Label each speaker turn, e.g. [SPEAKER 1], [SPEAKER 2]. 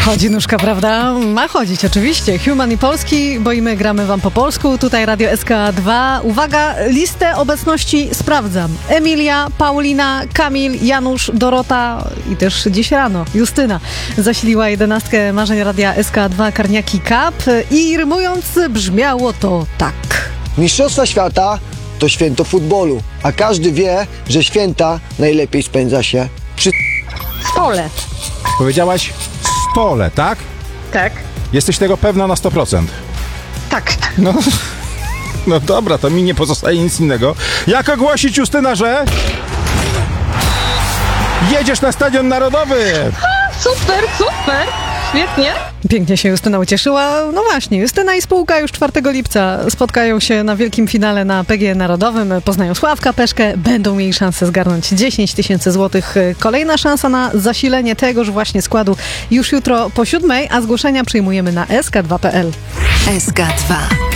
[SPEAKER 1] Chodzi nóżka, prawda? Ma chodzić, oczywiście. Human i Polski, bo i my gramy wam po polsku. Tutaj Radio SK2. Uwaga, listę obecności sprawdzam. Emilia, Paulina, Kamil, Janusz, Dorota i też dziś rano Justyna zasiliła 11 marzeń Radia SK2 Karniaki Cup i rymując brzmiało to tak.
[SPEAKER 2] Mistrzostwa świata to święto futbolu, a każdy wie, że święta najlepiej spędza się przy
[SPEAKER 3] Stole.
[SPEAKER 4] Powiedziałaś stole, tak?
[SPEAKER 3] Tak.
[SPEAKER 4] Jesteś tego pewna na 100%.
[SPEAKER 3] Tak.
[SPEAKER 4] No dobra, to mi nie pozostaje nic innego. Jak ogłosić, Justyna, że jedziesz na Stadion Narodowy?
[SPEAKER 3] Super, super. Świetnie.
[SPEAKER 1] Pięknie się Justyna ucieszyła. No właśnie, Justyna i spółka już 4 lipca spotkają się na wielkim finale na PGE Narodowym. Poznają Sławka Peszkę, będą mieli szansę zgarnąć 10 000 złotych. Kolejna szansa na zasilenie tegoż właśnie składu już jutro po 7:00, a zgłoszenia przyjmujemy na sk2.pl.
[SPEAKER 5] SK2